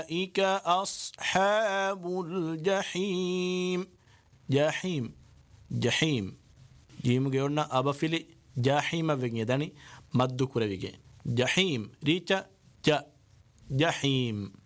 أولئك أصحاب الجحيم جحيم جحيم جيم جورنا أبا فيلي جحيم بيجي داني مدو كره بيجي جحيم ريتا جا جحيم